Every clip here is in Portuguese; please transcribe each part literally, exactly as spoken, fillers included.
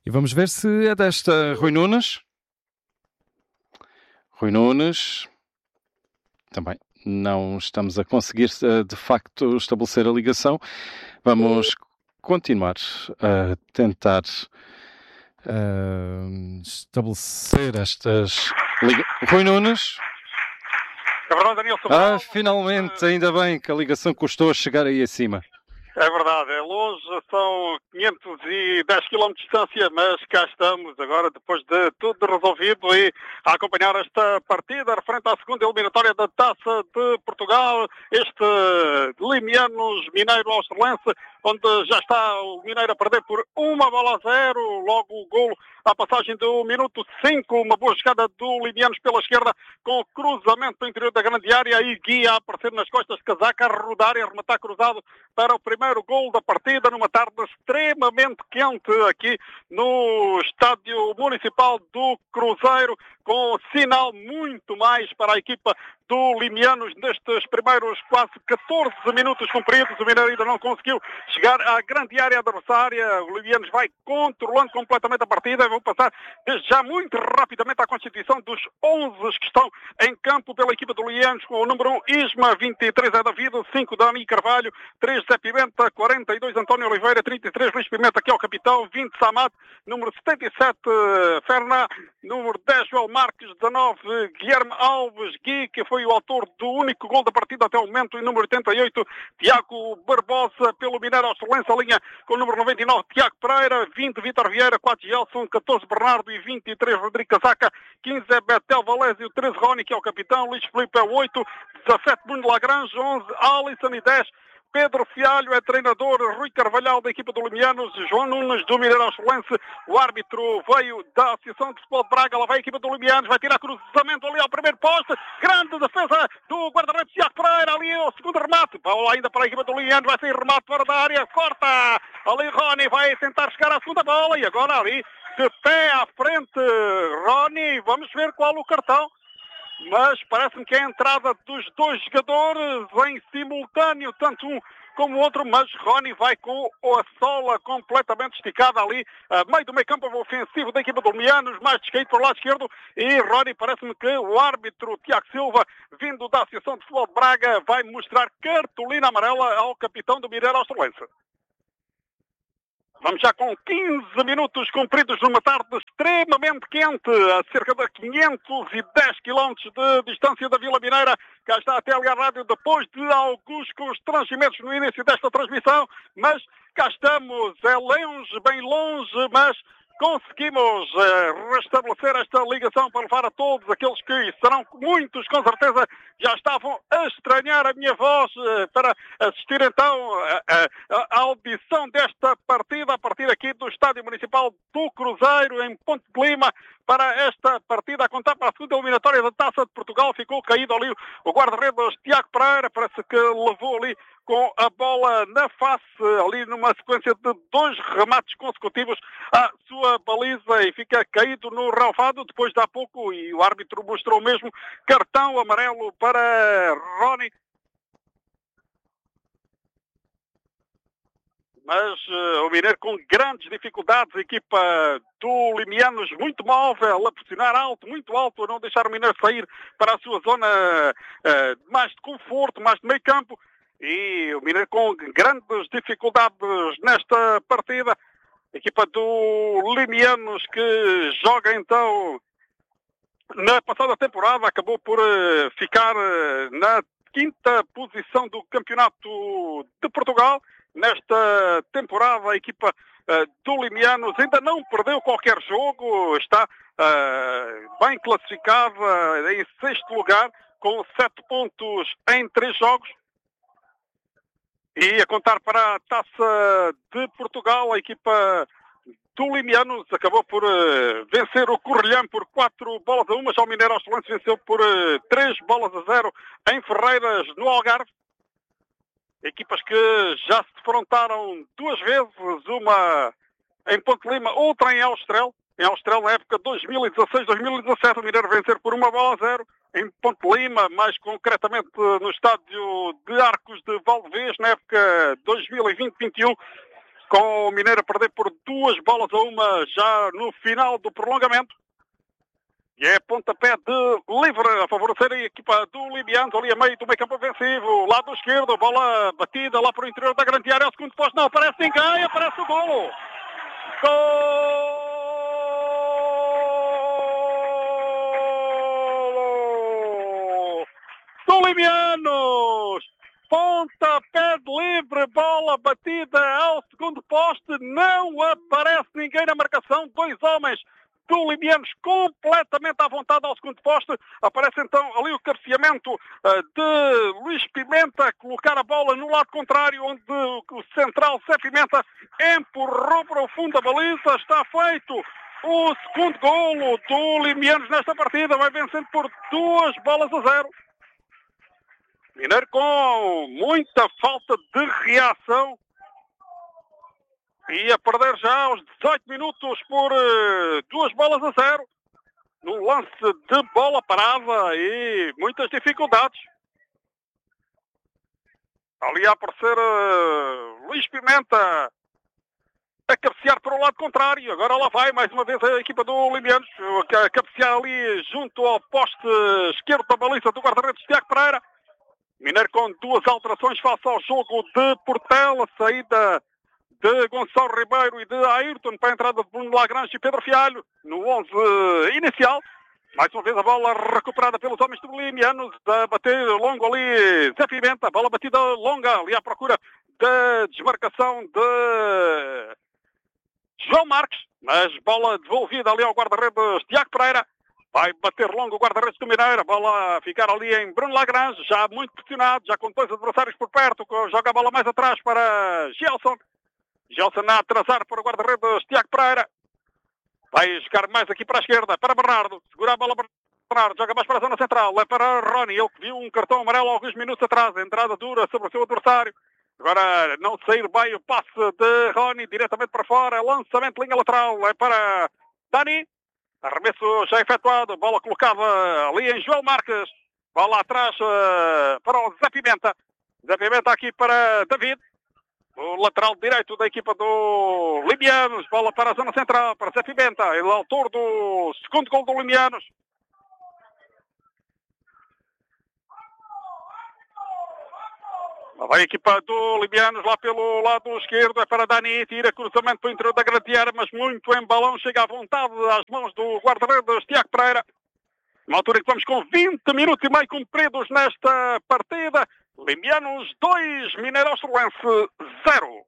E vamos ver se é desta. Rui Nunes. Rui Nunes. Também não estamos a conseguir, de facto, estabelecer a ligação. Vamos continuar a tentar uh, estabelecer estas ligações. Rui Nunes. É verdade, Daniel Sobral. Ah, finalmente, ainda bem que a ligação custou a chegar aí acima. É verdade, é longe, são quinhentos e dez quilómetros de distância, mas cá estamos agora, depois de tudo resolvido, e a acompanhar esta partida referente à segunda eliminatória da Taça de Portugal, este Limianos Mineiro Australense, onde já está o Mineiro a perder por uma bola a zero, logo o golo à passagem do minuto cinco, uma boa jogada do Limianos pela esquerda, com o cruzamento no interior da grande área, e Guia a aparecer nas costas de Casaca, a rodar e a rematar cruzado para o primeiro golo da partida, numa tarde extremamente quente aqui no Estádio Municipal do Cruzeiro, com sinal muito mais para a equipa do Limianos nestes primeiros quase catorze minutos cumpridos. O Mineiro ainda não conseguiu chegar à grande área adversária. O Limianos vai controlando completamente a partida. Vou passar desde já muito rapidamente à constituição dos onze que estão em campo pela equipa do Limianos, com o número um Isma, vinte e três é David, cinco Dani Carvalho, três Zé Pimenta, quarenta e dois António Oliveira, trinta e três Luís Pimenta, que é o capitão, vinte Samad, número setenta e sete Ferná, número dez Joel Marques, dezanove Guilherme Alves Gui, que foi o autor do único gol da partida até o momento, e número oitenta e oito Tiago Barbosa pelo Mineiro Australense, a linha com o número noventa e nove Tiago Pereira, vinte Vítor Vieira, quatro Gelson, catorze Bernardo e vinte e três Rodrigo Casaca, quinze é Betel Valésio, treze Rony, que é o capitão, Luís Filipe é o oito, dezassete Bruno Lagrange, onze Alisson e dez Pedro Fialho é treinador, Rui Carvalhal da equipa do Limianos, João Nunes do Mineiro Australense, o árbitro veio da Associação de Futebol de Braga, lá vai a equipa do Limianos, vai tirar cruzamento ali ao primeiro poste, grande defesa do guarda-redes Tiago Pereira, ali o segundo remate, bola ainda para a equipa do Limianos, vai sair remate fora da área, corta, ali Rony vai tentar chegar à segunda bola, e agora ali de pé à frente Rony, vamos ver qual o cartão. Mas parece-me que é a entrada dos dois jogadores em simultâneo, tanto um como o outro, mas Rony vai com a sola completamente esticada ali, a meio do meio campo ofensivo da equipa do Limianos, mais descaído para o lado esquerdo, e Rony, parece-me que o árbitro Tiago Silva, vindo da Associação de Futebol de Braga, vai mostrar cartolina amarela ao capitão do Mineiro Australense. Vamos já com quinze minutos cumpridos numa tarde extremamente quente, a cerca de quinhentos e dez quilómetros de distância da Vila Mineira. Cá está a Tele Rádio depois de alguns constrangimentos no início desta transmissão, mas cá estamos, é longe, bem longe, mas conseguimos uh, restabelecer esta ligação para levar a todos aqueles que serão muitos, com certeza, já estavam a estranhar a minha voz uh, para assistir então à audição desta partida, a partir aqui do Estádio Municipal do Cruzeiro, em Ponte de Lima, para esta partida a contar para a segunda eliminatória da Taça de Portugal. Ficou caído ali o guarda-redes Tiago Pereira, parece que levou ali com a bola na face, ali numa sequência de dois remates consecutivos à sua baliza, e fica caído no relvado depois de há pouco, e o árbitro mostrou mesmo cartão amarelo para Rony. Mas uh, o Mineiro com grandes dificuldades, a equipa do Limianos muito móvel, a pressionar alto, muito alto, a não deixar o Mineiro sair para a sua zona uh, mais de conforto, mais de meio campo. E o Mineiro com grandes dificuldades nesta partida. A equipa do Limianos, que joga então na passada temporada, acabou por uh, ficar uh, na quinta posição do Campeonato de Portugal. Nesta temporada a equipa uh, do Limianos ainda não perdeu qualquer jogo, está uh, bem classificada em sexto lugar, com sete pontos em três jogos. E a contar para a Taça de Portugal, a equipa do Limianos acabou por uh, vencer o Correlhão por quatro bolas a uma. Já o Mineiro Australense venceu por uh, três bolas a zero em Ferreiras, no Algarve. Equipas que já se defrontaram duas vezes, uma em Ponte Lima, outra em Austrel. Em Austrel, na época dois mil e dezasseis dois mil e dezassete, o Mineiro vencer por uma bola a zero. Em Ponte Lima, mais concretamente no estádio de Arcos de Valdevez, na época dois mil e vinte vinte e um, com o Mineiro a perder por duas duas bolas a uma já no final do prolongamento. E é pontapé de livre a favorecer a equipa do Libianos, ali a meio do meio campo ofensivo, lado esquerdo, bola batida lá para o interior da grande área, ao segundo posto, não aparece ninguém, aparece o golo. Golo do Libianos! Pontapé de livre, bola batida ao segundo poste, não aparece ninguém na marcação, dois homens do Libianos completamente à vontade ao segundo poste. Aparece então ali o cabeceamento uh, de Luís Pimenta, colocar a bola no lado contrário, onde o central Zé Pimenta empurrou para o fundo da baliza. Está feito o segundo golo do Libianos nesta partida, vai vencendo por duas bolas a zero. Mineiro com muita falta de reação e a perder já aos dezoito minutos por uh, duas bolas a zero. Num lance de bola parada e muitas dificuldades. Ali a aparecer uh, Luís Pimenta a cabecear para o lado contrário. Agora lá vai mais uma vez a equipa do Libianos a cabecear ali junto ao poste esquerdo da baliza do guarda-redes Tiago Pereira. Mineiro com duas alterações face ao jogo de Portela, saída de Gonçalo Ribeiro e de Ayrton para a entrada de Bruno Lagrange e Pedro Fialho no onze inicial. Mais uma vez a bola recuperada pelos homens do Libianos, a bater longo ali Zé Pimenta, a bola batida longa ali à procura da desmarcação de João Marques, mas bola devolvida ali ao guarda-redes Tiago Pereira. Vai bater longo o guarda-redes do Mineiro, a bola a ficar ali em Bruno Lagrange, já muito pressionado, já com dois adversários por perto, joga a bola mais atrás para Gelson. Gelson a atrasar para o guarda-redes Tiago Pereira. Vai jogar mais aqui para a esquerda, para Bernardo, segura a bola para Bernardo, joga mais para a zona central, é para Rony, ele que viu um cartão amarelo há alguns minutos atrás, entrada dura sobre o seu adversário. Agora não sair bem o passe de Rony, diretamente para fora, lançamento de linha lateral, é para Dani. Arremesso já efetuado, bola colocada ali em João Marques. Bola atrás uh, para o Zé Pimenta. Zé Pimenta aqui para David. O lateral direito da equipa do Libianos. Bola para a zona central, para Zé Pimenta. Ele é o autor do segundo gol do Libianos. Vai a equipa do Libianos lá pelo lado esquerdo, é para Dani, tira cruzamento para o interior da grande área, mas muito em balão, chega à vontade às mãos do guarda-redes Tiago Pereira. Na altura em que vamos com vinte minutos e meio cumpridos nesta partida, Libianos dois, Mineiro Ostruense zero.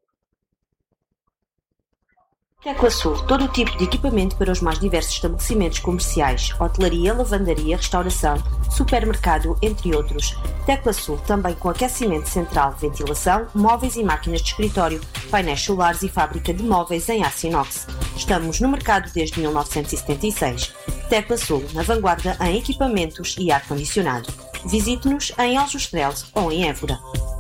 Teclasul, todo o tipo de equipamento para os mais diversos estabelecimentos comerciais, hotelaria, lavandaria, restauração, supermercado, entre outros. Teclasul também com aquecimento central, ventilação, móveis e máquinas de escritório, painéis solares e fábrica de móveis em aço inox. Estamos no mercado desde mil novecentos e setenta e seis. Teclasul, na vanguarda em equipamentos e ar-condicionado. Visite-nos em Aljustrel ou em Évora.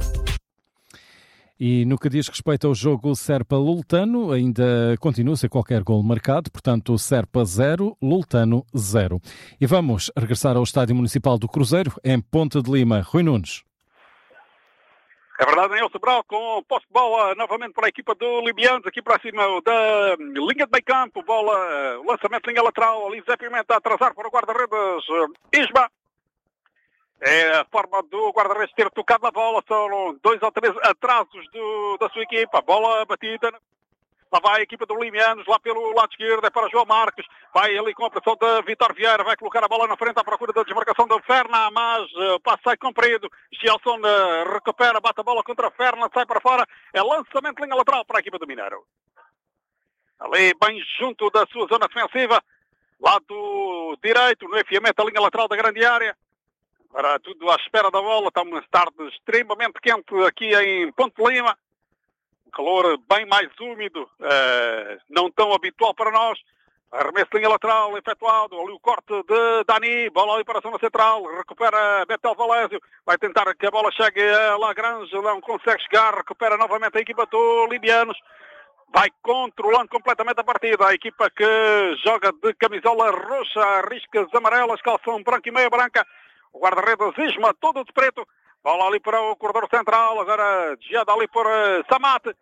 E no que diz respeito ao jogo Serpa-Lultano, ainda continua sem qualquer gol marcado, portanto Serpa zero, Lultano zero. E vamos regressar ao Estádio Municipal do Cruzeiro, em Ponte de Lima. Rui Nunes. É verdade, Nelson Brau, com posse de bola novamente para a equipa do Libianos, aqui para cima da linha de meio campo, bola, lançamento de linha lateral, ali Zé Pimenta a atrasar para o guarda-redes Isma. É a forma do guarda-redes ter tocado na bola, são dois ou três atrasos do, da sua equipa. Bola batida, lá vai a equipa do Libianos, lá pelo lado esquerdo, é para João Marques. Vai ali com a pressão de Vitor Vieira, vai colocar a bola na frente à procura da desmarcação do Ferna, mas o uh, passo sai comprido. Gelson uh, recupera, bate a bola contra a Ferna, sai para fora. É lançamento de linha lateral para a equipa do Mineiro. Ali bem junto da sua zona defensiva, lado direito, no enfiamento da linha lateral da grande área. Para tudo à espera da bola, está uma tarde extremamente quente aqui em Ponte de Lima. Um calor bem mais úmido, uh, não tão habitual para nós. Arremesso de linha lateral efetuado, ali o corte de Dani, bola ali para a zona central, recupera Betel Valésio, vai tentar que a bola chegue a Lagrange, não consegue chegar, recupera novamente a equipa do Libianos. Vai controlando completamente a partida. A equipa que joga de camisola roxa, riscas amarelas, calção branco e meia branca. O guarda-redes Isma, todo de preto. Bola ali para o corredor central. Agora desviada ali por uh, Samate.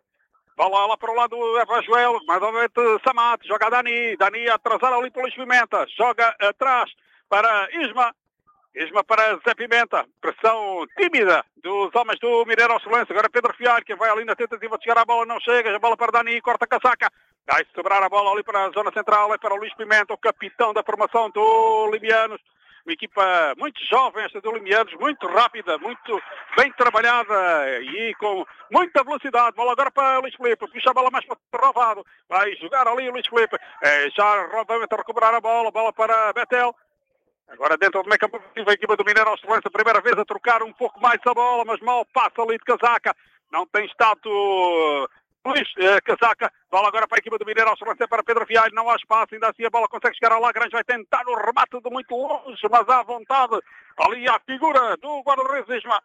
Bola lá para o lado do Eva Joel, mais novamente Samate, joga a Dani, Dani a atrasar ali para o Luís Pimenta, joga atrás para Isma, Isma para Zé Pimenta, pressão tímida dos homens do Mineiro ao Solense, agora Pedro Fialho, que vai ali na tentativa de chegar à bola, não chega, a bola para Dani, corta a casaca, vai sobrar a bola ali para a zona central, é para o Luís Pimenta, o capitão da formação do Limianos. Uma equipa muito jovem, esta do Limianos, muito rápida, muito bem trabalhada e com muita velocidade. Bola agora para Luís Filipe, puxa a bola mais para o Rovado, vai jogar ali o Luís Filipe, é, já novamente a recuperar a bola, bola para Betel. Agora dentro do meio campo, a equipa do Mineiro ao Solense, a primeira vez a trocar um pouco mais a bola, mas mal passa ali de casaca, não tem estado... Luís eh, Casaca, bola agora para a equipa do Mineiro ao Solense, para Pedro Fialho, não há espaço, ainda assim a bola consegue chegar ao Lagrange, vai tentar o remate de muito longe, mas à vontade, ali a figura do guarda-redes Isma.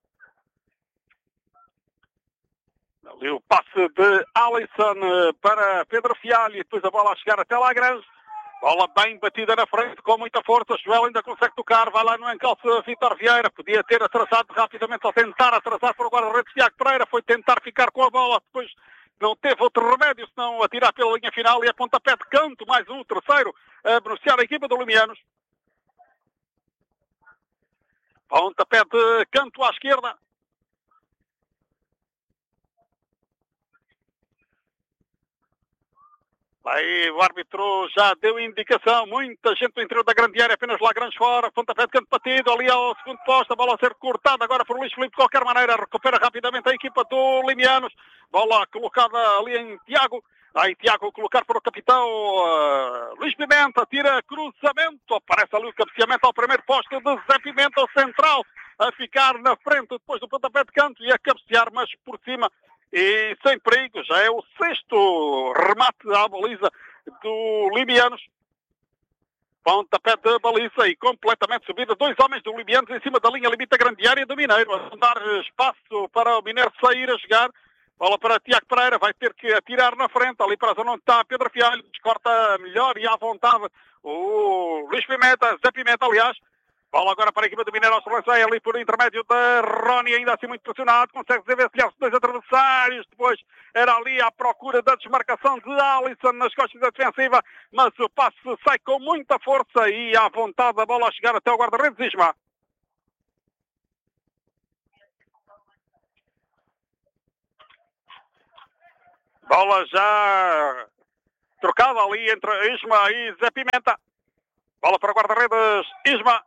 Ali o passe de Alisson para Pedro Fialho, e depois a bola a chegar até Lagrange. Bola bem batida na frente, com muita força. Joel ainda consegue tocar, vai lá no encalço Vítor Vieira. Podia ter atrasado rapidamente ao tentar atrasar para o guarda-redes Tiago Pereira. Foi tentar ficar com a bola, depois não teve outro remédio senão atirar pela linha final. E a pontapé de canto, mais um, terceiro, a beneficiar a equipa do Limianos. Pontapé de canto à esquerda. Aí o árbitro já deu indicação, muita gente do interior da grande área, apenas Lagrange fora, pontapé de canto batido, ali ao segundo posto, a bola a ser cortada agora por Luís Filipe, de qualquer maneira, recupera rapidamente a equipa do Limianos, bola colocada ali em Tiago, aí Tiago colocar para o capitão uh, Luís Pimenta, tira cruzamento, aparece ali o cabeceamento ao primeiro posto de Zé Pimenta, o central, a ficar na frente depois do pontapé de canto e a cabecear, mas por cima, e sem perigo, já é o sexto remate à baliza do Limianos. Pontapé de baliza e completamente subida. Dois homens do Limianos em cima da linha limite da grande área do Mineiro. A dar espaço para o Mineiro sair a jogar. Bola para Tiago Pereira, vai ter que atirar na frente, ali para a zona onde está Pedro Fialho. Descorta melhor e à vontade o Luís Pimenta, Zé Pimenta, aliás. Bola agora para a equipa do Mineiro ao Solense, ali por intermédio da Rony, ainda assim muito pressionado, consegue desenvencilhar-se dois adversários, depois era ali à procura da desmarcação de Alisson nas costas da defensiva, mas o passe sai com muita força e à vontade a bola a chegar até o guarda-redes Isma. Bola já trocada ali entre Isma e Zé Pimenta. Bola para o guarda-redes Isma.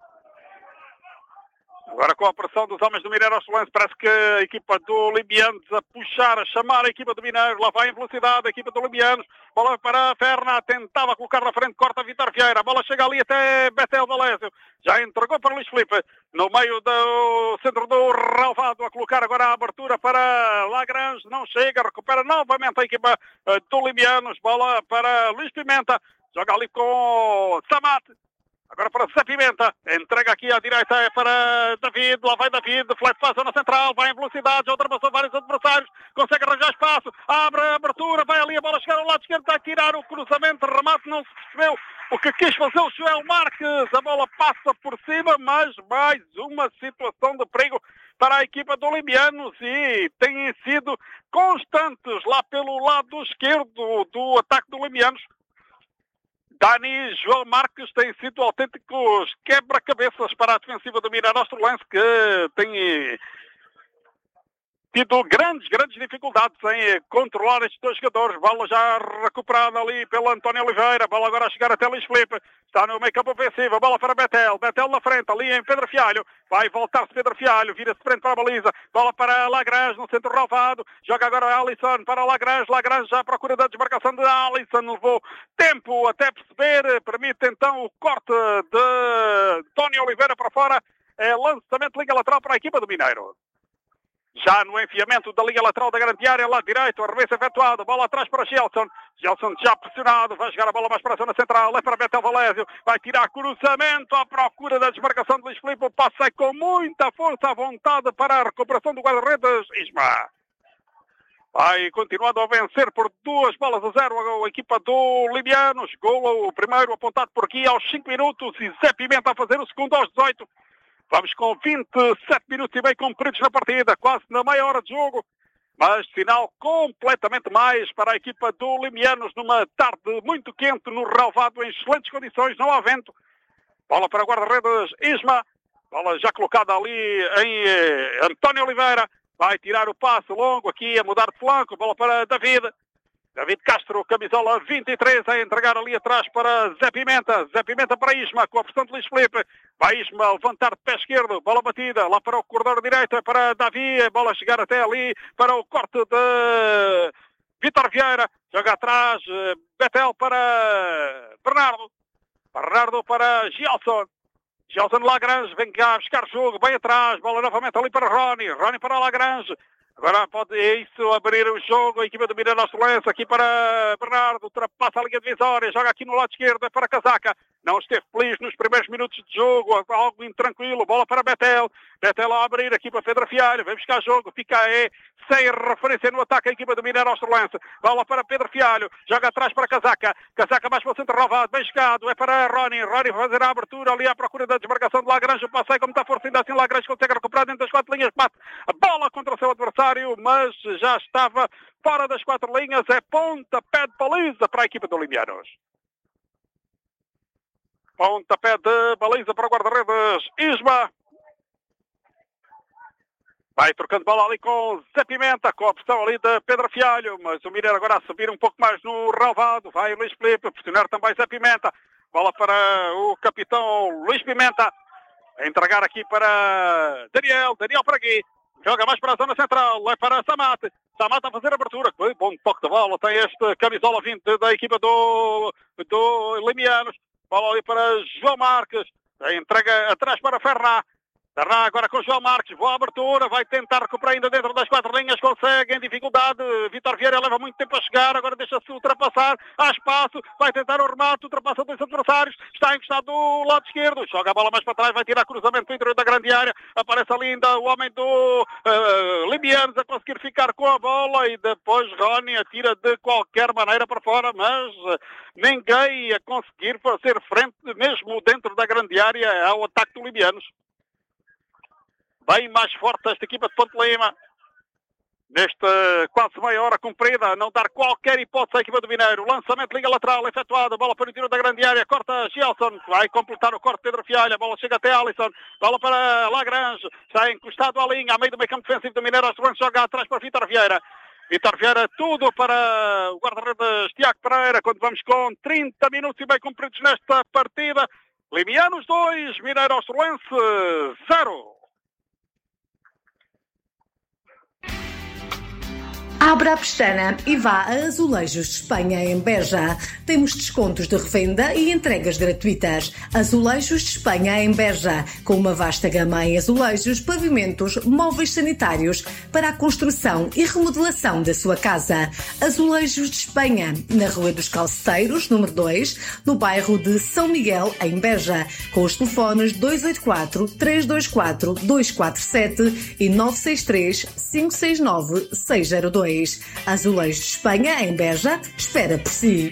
Agora com a pressão dos homens do Mineiro ao Solense, parece que a equipa do Limianos a puxar, a chamar a equipa do Mineiro, lá vai em velocidade a equipa do Limianos, bola para a Ferna, tentava colocar na frente, corta Vítor Vieira, a bola chega ali até Betel Valésio, já entregou para Luís Filipe, no meio do centro do Relvado, a colocar agora a abertura para Lagrange, não chega, recupera novamente a equipa do Limianos, bola para Luís Pimenta, joga ali com Samate. Agora para Zé Pimenta, entrega aqui à direita é para David, lá vai David, flete para a zona central, vai em velocidade, já ultrapassou vários adversários, consegue arranjar espaço, abre a abertura, vai ali a bola chegar ao lado esquerdo, vai tirar o cruzamento, remate, não se percebeu o que quis fazer o Joel Marques, a bola passa por cima, mas mais uma situação de perigo para a equipa do Limianos e têm sido constantes lá pelo lado esquerdo do ataque do Limianos. Dani e João Marques têm sido autênticos quebra-cabeças para a defensiva do Mineiro ao Solense, que tem tido grandes, grandes dificuldades em controlar estes dois jogadores. Bola já recuperada ali pelo António Oliveira. Bola agora a chegar até Luís Filipe. Está no meio campo ofensivo. Bola para Betel. Betel na frente, ali em Pedro Fialho. Vai voltar-se Pedro Fialho. Vira-se frente para a baliza. Bola para Lagrange no centro Relvado. Joga agora Alisson para Lagrange. Lagrange já à procura da desmarcação de Alisson. Levou tempo até perceber. Permite então o corte de António Oliveira para fora. É lançamento de liga lateral para a equipa do Mineiro. Já no enfiamento da linha lateral da grande área, lado direito, arremesso efetuado, bola atrás para Gelson. Gelson já pressionado, vai jogar a bola mais para a zona central, é para Betel Valésio, vai tirar cruzamento à procura da desmarcação de Luís Filipe, o passe sai com muita força à vontade para a recuperação do guarda-redes Isma. Vai continuando a vencer por duas bolas a zero a equipa do Limianos. Golo o primeiro apontado por aqui aos cinco minutos e Zé Pimenta a fazer o segundo aos dezoito. Vamos com vinte e sete minutos e meio cumpridos na partida, quase na meia hora de jogo. mas final completamente mais para a equipa do Limianos numa tarde muito quente no relvado, em excelentes condições, não há vento. Bola para guarda-redes Isma, bola já colocada ali em eh, António Oliveira, vai tirar o passe longo aqui a mudar de flanco, bola para David. David Castro, camisola vinte e três, a entregar ali atrás para Zé Pimenta. Zé Pimenta para Isma, com a pressão de Luís Felipe. Vai Isma levantar de pé esquerdo, bola batida, lá para o corredor direito, é para Davi, bola chegar até ali para o corte de Vítor Vieira. Joga atrás, Betel para Bernardo. Bernardo para Gilson. Gilson Lagrange, vem cá buscar jogo, bem atrás, bola novamente ali para Rony. Rony para Lagrange. Agora pode isso abrir o jogo, a equipa do Miranda Solense aqui para Bernardo, ultrapassa a linha divisória, joga aqui no lado esquerdo, é para Casaca. Não esteve feliz nos primeiros minutos de jogo, algo intranquilo, bola para Betel. Betel a abrir aqui para Pedro Fialho, vem buscar jogo, fica aí, sem referência no ataque a equipa do Mineiro Austerlense. Bola para Pedro Fialho, joga atrás para Casaca. Casaca mais para o centro roubado, bem chegado, é para Rony. Rony vai fazer a abertura ali à procura da desmarcação de Lagrange. O passe aí como está força, ainda assim Lagrange consegue recuperar dentro das quatro linhas, bate a bola contra o seu adversário, mas já estava fora das quatro linhas. É pontapé de baliza para a equipa do Limianos. Pontapé de baliza para o guarda-redes Isma. Vai trocando bola ali com Zé Pimenta, com a opção ali de Pedro Fialho, mas o Mineiro agora a subir um pouco mais no relvado. Vai Luís Felipe, pressionar também Zé Pimenta. Bola para o capitão Luís Pimenta. A entregar aqui para Daniel, Daniel para aqui. Joga mais para a zona central, é para Samate. Samate a fazer a abertura. Bom toque de bola, tem este camisola vinte da equipa do, do Limianos. Bola ali para João Marques. A entrega atrás para Ferná. Ferná agora com João Marques. Boa abertura. Vai tentar recuperar ainda dentro das quatro linhas. Consegue em dificuldade. Vítor Vieira leva muito tempo a chegar. Agora deixa-se ultrapassar. Há espaço. Vai tentar o remate. Ultrapassa dois adversários. Está encostado do lado esquerdo. Joga a bola mais para trás. Vai tirar cruzamento para o interior da grande área. Aparece ali ainda o homem do uh, Limianos a conseguir ficar com a bola. E depois Rony atira de qualquer maneira para fora. Mas uh, ninguém a conseguir fazer frente, mesmo dentro da grande área, ao ataque do Limianos. Bem mais forte esta equipa de Ponte Lima. Nesta quase meia hora cumprida, a não dar qualquer hipótese à equipa do Mineiro. Lançamento, liga lateral, efetuado. Bola para o interior da grande área. Corta Gelson. Vai completar o corte Pedro Fialho. A bola chega até Alisson. Bola para Lagrange. Está encostado à linha, a meio do meio campo defensivo do Mineiro. Os joga atrás para Vítor Vieira. Vítor Vieira, tudo para o guarda-redes Tiago Pereira, quando vamos com trinta minutos e bem cumpridos nesta partida. Limianos dois, Mineiro Austerlense zero. Abra a pestana e vá a Azulejos de Espanha, em Beja. Temos descontos de revenda e entregas gratuitas. Azulejos de Espanha, em Beja, com uma vasta gama em azulejos, pavimentos, móveis sanitários para a construção e remodelação da sua casa. Azulejos de Espanha, na Rua dos Calceteiros, número dois, no bairro de São Miguel, em Beja, com os telefones dois oito quatro, três dois quatro, dois quatro sete e nove seis três, cinco seis nove, seis zero dois. Azulejos de Espanha, em Beja, espera por si.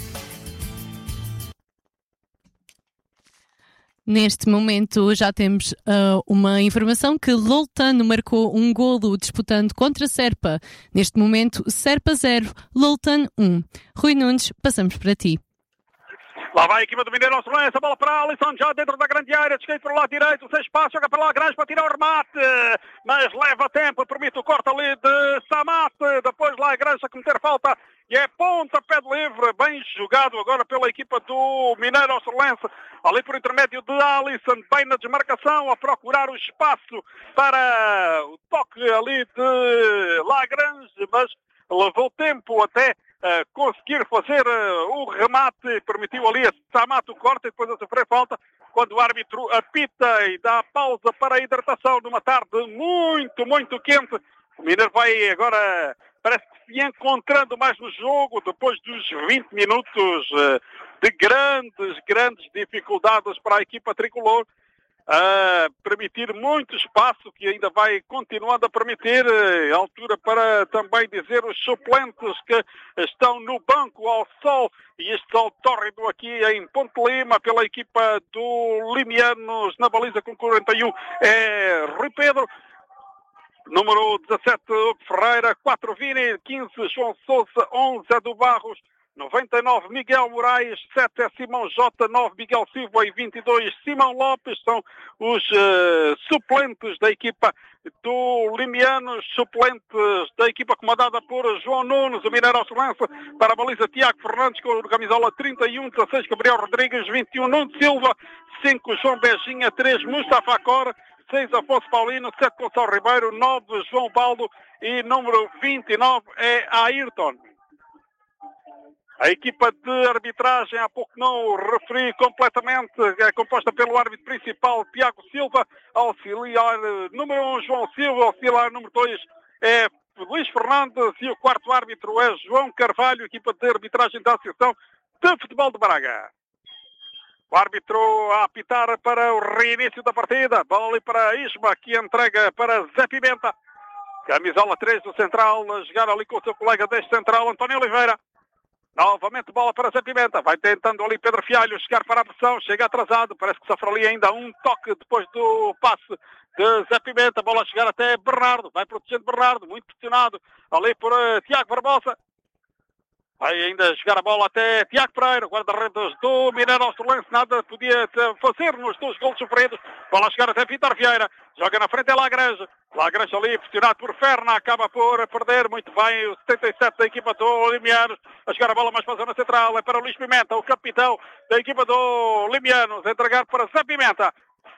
Neste momento já temos uh, uma informação que Loltano marcou um golo disputando contra Serpa. Neste momento, Serpa zero, Loltano um. Rui Nunes, passamos para ti. Lá vai a equipa do Mineiro Austerlense, a bola para Alisson, já dentro da grande área, descai para o lado direito, sem espaço, joga para lá Lagrange para tirar o remate, mas leva tempo, permite o corte ali de Samate, depois Lagrange a cometer falta, e é ponta, pé de livre, bem jogado agora pela equipa do Mineiro Austerlense, ali por intermédio de Alisson, bem na desmarcação, a procurar o espaço para o toque ali de Lagrange, mas levou tempo até Uh, conseguir fazer uh, o remate, permitiu ali a Samate o corte e depois a sofrer falta, quando o árbitro apita e dá pausa para a hidratação numa tarde muito, muito quente. O Mineiro vai agora, parece que se encontrando mais no jogo, depois dos vinte minutos uh, de grandes, grandes dificuldades para a equipa tricolor. A permitir muito espaço, que ainda vai continuando a permitir, a altura para também dizer os suplentes que estão no banco ao sol, e este sol tórrido aqui em Ponte Lima pela equipa do Limianos, na baliza com quarenta e um é Rui Pedro. Número dezassete, Hugo Ferreira. quatro, Vini. quinze, João Sousa. onze, Edu Barros. noventa e nove, Miguel Moraes. sete é Simão Jota. nove, Miguel Silva. E vinte e dois, Simão Lopes. São os uh, suplentes da equipa do Limianos, suplentes da equipa comandada por João Nunes, o Mineiro Australense. Para a baliza, Tiago Fernandes com a camisola trinta e um, dezasseis, Gabriel Rodrigues. vinte e um, Nuno Silva. cinco, João Beijinha. três, Mustafa Cor. seis, Afonso Paulino. sete, Gonçalo Ribeiro. nove, João Baldo. E número vinte e nove é Ayrton. A equipa de arbitragem, há pouco não referi completamente, é composta pelo árbitro principal, Tiago Silva, auxiliar número um, João Silva, auxiliar número dois é Luís Fernandes e o quarto árbitro é João Carvalho, equipa de arbitragem da Associação de Futebol de Braga. O árbitro a apitar para o reinício da partida, bola ali para Isma, que entrega para Zé Pimenta. Camisola três do central, a jogar ali com o seu colega deste central, António Oliveira. Novamente bola para Zé Pimenta, vai tentando ali Pedro Fialho chegar para a pressão, chega atrasado, parece que sofre ali ainda um toque depois do passe de Zé Pimenta, bola a chegar até Bernardo, vai protegendo Bernardo, muito pressionado, ali por uh, Tiago Barbosa, vai ainda jogar a bola até Tiago Pereira, guarda-redes do Mineiro Australense, nada podia fazer nos dois golos sofridos, bola a chegar até Vítor Vieira, joga na frente é Lagrange, Lagrange ali pressionado por Ferna, acaba por perder muito bem o setenta e sete da equipa do Limianos, a jogar a bola mais para a zona central, é para o Luís Pimenta, o capitão da equipa do Limianos, a entregar para Zé Pimenta,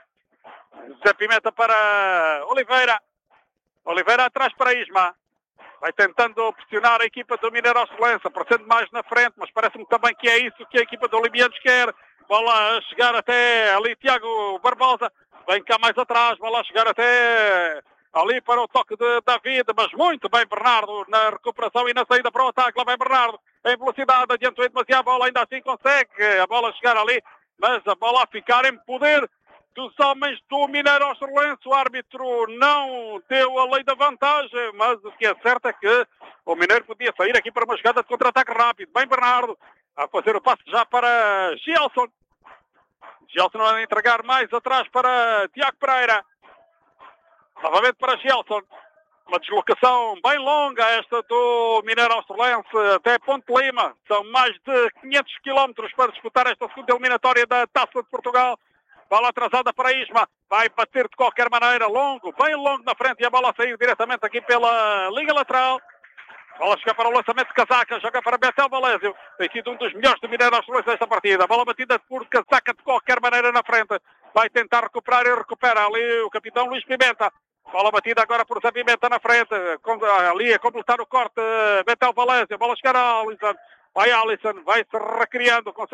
Zé Pimenta para Oliveira, Oliveira atrás para Isma. Vai tentando pressionar a equipa do Mineiro Australense, aparecendo mais na frente, mas parece-me também que é isso que a equipa do Limianos quer. Bola a chegar até ali Tiago Barbosa, vem cá mais atrás, bola a chegar até ali para o toque de David, mas muito bem Bernardo na recuperação e na saída para o ataque. Lá vai Bernardo, em velocidade, adiantou demasiado a bola, ainda assim consegue a bola chegar ali, mas a bola a ficar em poder dos homens do Mineiro Australense. O árbitro não deu a lei da vantagem, mas o que é certo é que o Mineiro podia sair aqui para uma jogada de contra-ataque rápido. Bem Bernardo, a fazer o passe já para Gelson. Gelson a entregar mais atrás para Tiago Pereira. Novamente para Gelson. Uma deslocação bem longa esta do Mineiro Australense até Ponte Lima. São mais de quinhentos quilómetros para disputar esta segunda eliminatória da Taça de Portugal. Bola atrasada para Isma, vai bater de qualquer maneira, longo, bem longo na frente e a bola a sair diretamente aqui pela linha lateral. Bola chega para o lançamento de Casaca, joga para Betel Valésio, tem sido um dos melhores do Mineiro Australense desta partida. Bola batida por Casaca de qualquer maneira na frente, vai tentar recuperar e recupera ali o capitão Luís Pimenta. Bola batida agora por Zé Pimenta na frente, ali a completar o corte Betel Valésio, bola chegar a Alisson, vai Alisson, vai se recriando, consegue